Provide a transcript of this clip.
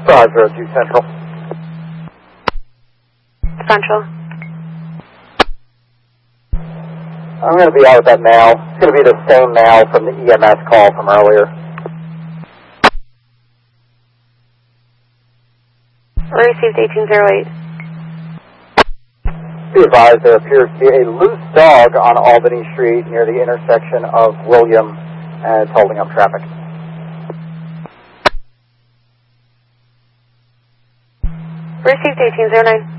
502 Central. Central. I'm going to be out with that now. It's going to be the same now from the EMS call from earlier. Received 1808. Be advised, there appears to be a loose dog on Albany Street near the intersection of William and it's holding up traffic. Received 1809.